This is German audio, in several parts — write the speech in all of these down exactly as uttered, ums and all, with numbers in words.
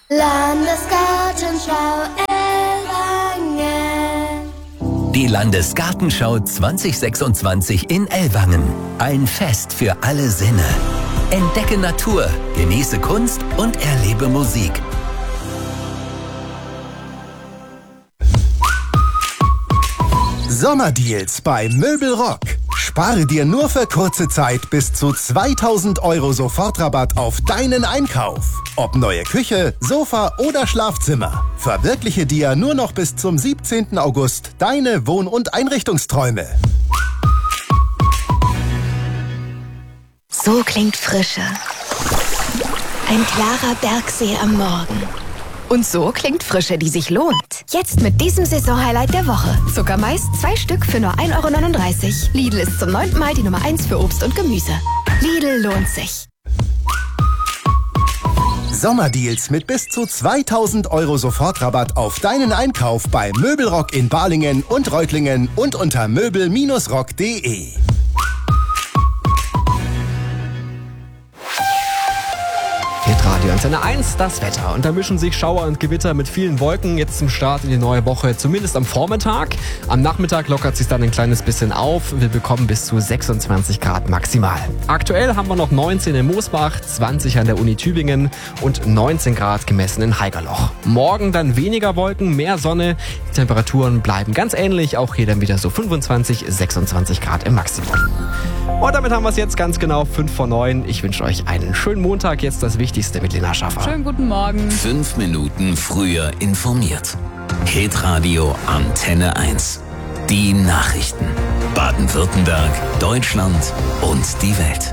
Landesgartenschau Ellwangen. Die Landesgartenschau zwanzig sechsundzwanzig in Ellwangen. Ein Fest für alle Sinne. Entdecke Natur, genieße Kunst und erlebe Musik. Sommerdeals bei Möbelrock. Spare dir nur für kurze Zeit bis zu zweitausend Euro Sofortrabatt auf deinen Einkauf. Ob neue Küche, Sofa oder Schlafzimmer. Verwirkliche dir nur noch bis zum siebzehnten August deine Wohn- und Einrichtungsträume. So klingt Frische. Ein klarer Bergsee am Morgen. Und so klingt Frische, die sich lohnt. Jetzt mit diesem Saisonhighlight der Woche. Zuckermais, zwei Stück für nur ein Euro neununddreißig. Lidl ist zum neunten Mal die Nummer eins für Obst und Gemüse. Lidl lohnt sich. Sommerdeals mit bis zu zweitausend Euro Sofortrabatt auf deinen Einkauf bei Möbelrock in Balingen und Reutlingen und unter möbel Bindestrich rock punkt de. Radio Antenne eins, das Wetter. Und da mischen sich Schauer und Gewitter mit vielen Wolken jetzt zum Start in die neue Woche, zumindest am Vormittag. Am Nachmittag lockert sich dann ein kleines bisschen auf. Wir bekommen bis zu sechsundzwanzig Grad maximal. Aktuell haben wir noch neunzehn in Moosbach, zwanzig an der Uni Tübingen und neunzehn Grad gemessen in Haigerloch. Morgen dann weniger Wolken, mehr Sonne. Die Temperaturen bleiben ganz ähnlich, auch hier dann wieder so fünfundzwanzig, sechsundzwanzig Grad im Maximum. Und damit haben wir es jetzt ganz genau fünf vor neun. Ich wünsche euch einen schönen Montag. Jetzt das Wichtigste mit Lena Schaffer. Schönen guten Morgen. Fünf Minuten früher informiert. Hitradio Antenne eins. Die Nachrichten. Baden-Württemberg, Deutschland und die Welt.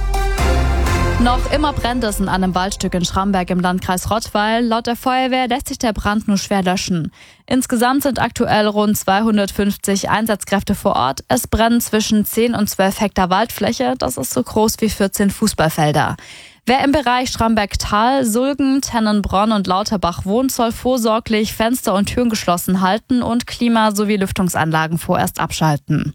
Noch immer brennt es in einem Waldstück in Schramberg im Landkreis Rottweil. Laut der Feuerwehr lässt sich der Brand nur schwer löschen. Insgesamt sind aktuell rund zweihundertfünfzig Einsatzkräfte vor Ort. Es brennen zwischen zehn und zwölf Hektar Waldfläche. Das ist so groß wie vierzehn Fußballfelder. Wer im Bereich Schramberg-Tal, Sulgen, Tennenbronn und Lauterbach wohnt, soll vorsorglich Fenster und Türen geschlossen halten und Klima- sowie Lüftungsanlagen vorerst abschalten.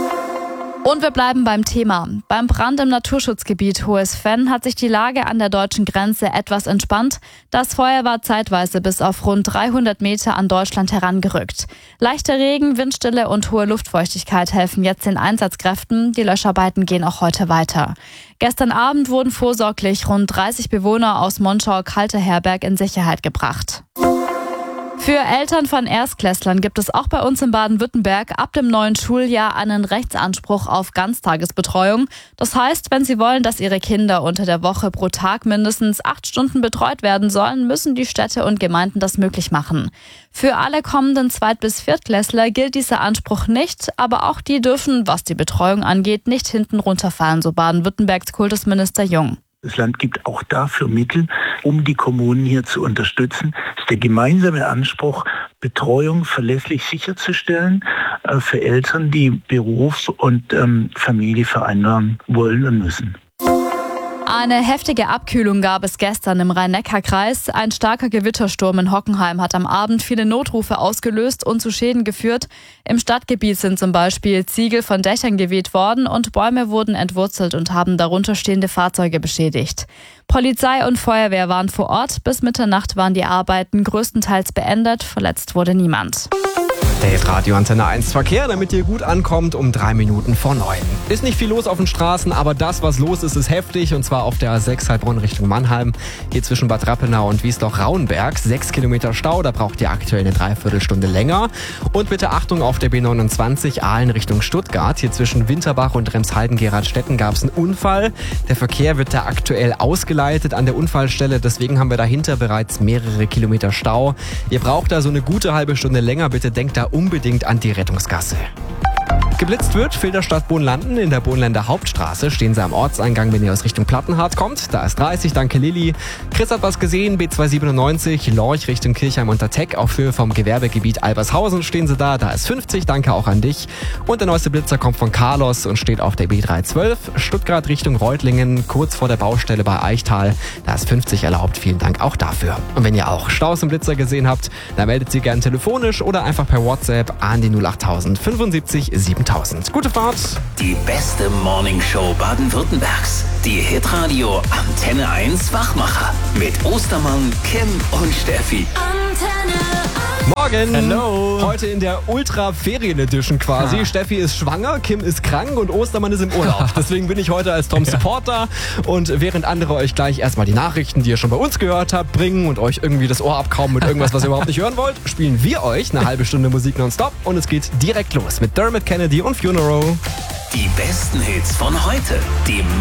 Und wir bleiben beim Thema. Beim Brand im Naturschutzgebiet Hohes Venn hat sich die Lage an der deutschen Grenze etwas entspannt. Das Feuer war zeitweise bis auf rund dreihundert Meter an Deutschland herangerückt. Leichter Regen, Windstille und hohe Luftfeuchtigkeit helfen jetzt den Einsatzkräften. Die Löscharbeiten gehen auch heute weiter. Gestern Abend wurden vorsorglich rund dreißig Bewohner aus Monschau-Kalteherberg in Sicherheit gebracht. Für Eltern von Erstklässlern gibt es auch bei uns in Baden-Württemberg ab dem neuen Schuljahr einen Rechtsanspruch auf Ganztagesbetreuung. Das heißt, wenn sie wollen, dass ihre Kinder unter der Woche pro Tag mindestens acht Stunden betreut werden sollen, müssen die Städte und Gemeinden das möglich machen. Für alle kommenden Zweit- bis Viertklässler gilt dieser Anspruch nicht, aber auch die dürfen, was die Betreuung angeht, nicht hinten runterfallen, so Baden-Württembergs Kultusminister Jung. Das Land gibt auch dafür Mittel, um die Kommunen hier zu unterstützen. Das ist der gemeinsame Anspruch, Betreuung verlässlich sicherzustellen äh, für Eltern, die Beruf und ähm, Familie vereinbaren wollen und müssen. Eine heftige Abkühlung gab es gestern im Rhein-Neckar-Kreis. Ein starker Gewittersturm in Hockenheim hat am Abend viele Notrufe ausgelöst und zu Schäden geführt. Im Stadtgebiet sind zum Beispiel Ziegel von Dächern geweht worden und Bäume wurden entwurzelt und haben darunter stehende Fahrzeuge beschädigt. Polizei und Feuerwehr waren vor Ort. Bis Mitternacht waren die Arbeiten größtenteils beendet. Verletzt wurde niemand. Der Radio Antenne eins Verkehr, damit ihr gut ankommt, um drei Minuten vor neun. Ist nicht viel los auf den Straßen, aber das, was los ist, ist heftig. Und zwar auf der A sechs Heilbronn Richtung Mannheim. Hier zwischen Bad Rappenau und Wiesloch-Rauenberg. Sechs Kilometer Stau, da braucht ihr aktuell eine Dreiviertelstunde länger. Und bitte Achtung auf der B neunundzwanzig Aalen Richtung Stuttgart. Hier zwischen Winterbach und Remshalden-Geradstetten gab es einen Unfall. Der Verkehr wird da aktuell ausgeleitet an der Unfallstelle. Deswegen haben wir dahinter bereits mehrere Kilometer Stau. Ihr braucht da so eine gute halbe Stunde länger. Bitte denkt da unbedingt an die Rettungsgasse. Geblitzt wird, Filderstadt Bohnlanden. In der Bohnländer Hauptstraße stehen sie am Ortseingang, wenn ihr aus Richtung Plattenhardt kommt. Da ist dreißig, danke Lilly. Chris hat was gesehen, B zweihundertsiebenundneunzig, Lorch Richtung Kirchheim unter Teck. Auf Höhe vom Gewerbegebiet Albershausen stehen sie da. Da ist fünfzig, danke auch an dich. Und der neueste Blitzer kommt von Carlos und steht auf der B dreihundertzwölf. Stuttgart Richtung Reutlingen, kurz vor der Baustelle bei Eichtal. Da ist fünfzig erlaubt, vielen Dank auch dafür. Und wenn ihr auch Staus im Blitzer gesehen habt, dann meldet sie gerne telefonisch oder einfach per WhatsApp an die null acht null null null fünfundsiebzig siebenundneunzig. siebentausend. Gute Fahrt. Die beste Morningshow Baden-Württembergs. Die Hitradio Antenne eins Wachmacher. Mit Ostermann, Kim und Steffi. Antenne Morgen. Hello. Heute in der Ultra-Ferien-Edition quasi. Ah. Steffi ist schwanger, Kim ist krank und Ostermann ist im Urlaub. Deswegen bin ich heute als Tom Support da. Und während andere euch gleich erstmal die Nachrichten, die ihr schon bei uns gehört habt, bringen und euch irgendwie das Ohr abkauen mit irgendwas, was ihr überhaupt nicht hören wollt, spielen wir euch eine halbe Stunde Musik nonstop. Und es geht direkt los mit Dermot Kennedy und Funeral. Die besten Hits von heute. Die